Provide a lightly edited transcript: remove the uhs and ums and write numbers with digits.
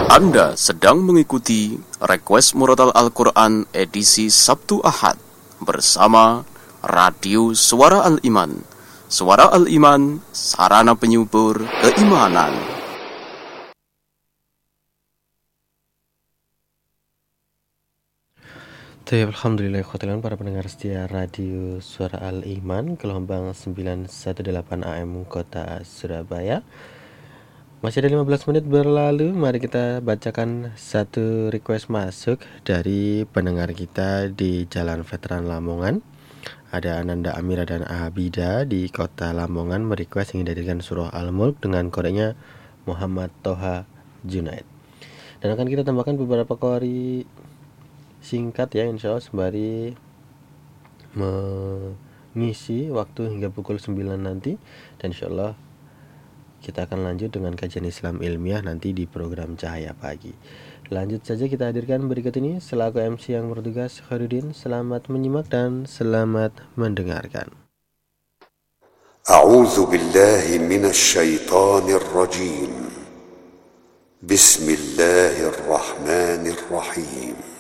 Anda sedang mengikuti Request Murotal Al-Quran edisi Sabtu Ahad bersama Radio Suara Al-Iman. Suara Al-Iman, sarana penyubur keimanan. Alhamdulillah khotilan para pendengar setia Radio Suara Al-Iman gelombang 918 AM Kota Surabaya. Masih ada 15 menit berlalu, mari kita bacakan satu request masuk dari pendengar kita di Jalan Veteran Lamongan. Ada Ananda Amira dan Abida di Kota Lamongan merequest ingin dihadirkan surah Al-Mulk dengan kodenya Muhammad Toha Junaid. Dan akan kita tambahkan beberapa kori singkat ya, insya Allah sembari mengisi waktu hingga pukul 9 nanti. Dan insya Allah kita akan lanjut dengan kajian Islam ilmiah nanti di program Cahaya Pagi. Lanjut saja kita hadirkan berikut ini selaku MC yang bertugas Khairuddin. Selamat menyimak dan selamat mendengarkan. A'udzu billahi minasy syaithanir rajim. Bismillahirrahmanirrahim.